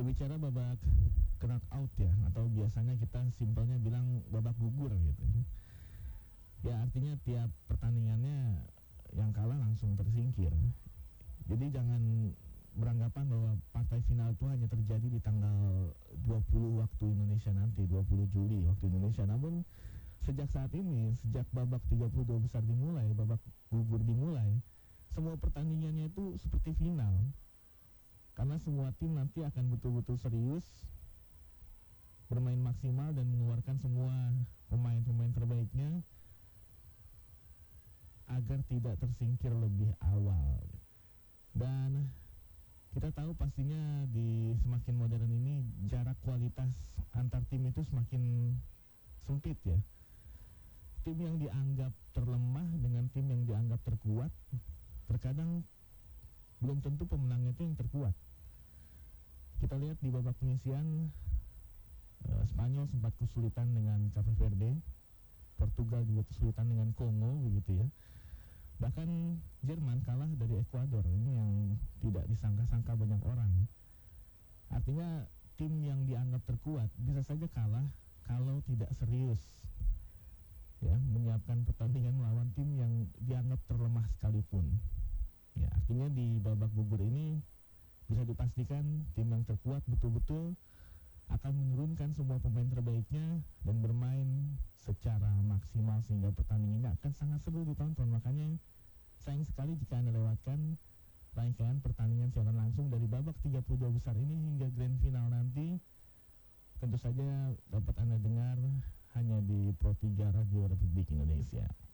Berbicara babak knockout ya, atau biasanya kita simpelnya bilang babak gugur gitu. Ya artinya tiap pertandingannya yang kalah langsung tersingkir. Jadi jangan beranggapan bahwa partai final itu hanya terjadi di tanggal 20 waktu Indonesia nanti, 20 Juli waktu Indonesia. Namun sejak saat ini, sejak babak 32 besar dimulai, babak gugur dimulai, semua pertandingannya itu seperti final. Karena semua tim nanti akan betul-betul serius, bermain maksimal dan mengeluarkan semua pemain-pemain terbaiknya agar tidak tersingkir lebih awal. Dan kita tahu pastinya di semakin modern ini jarak kualitas antar tim itu semakin sempit ya. Tim yang dianggap terlemah dengan tim yang dianggap terkuat, terkadang belum tentu pemenangnya itu yang terkuat. Kita lihat di babak penyisian, Spanyol sempat kesulitan dengan Cape Verde, Portugal juga kesulitan dengan Kongo begitu ya. Bahkan Jerman kalah dari Ekuador, ini yang tidak disangka-sangka banyak orang. Artinya tim yang dianggap terkuat bisa saja kalah kalau tidak serius ya, menyiapkan pertandingan melawan tim yang dianggap terlemah sekalipun. Ya, artinya di babak gugur ini bisa dipastikan tim yang terkuat betul-betul akan menurunkan semua pemain terbaiknya dan bermain secara maksimal sehingga pertandingan ini akan sangat seru ditonton. Makanya sayang sekali jika Anda lewatkan rangkaian pertandingan siaran langsung dari babak 32 besar ini hingga grand final nanti. Tentu saja dapat Anda dengar hanya di Pro 3 Radio Republik Indonesia.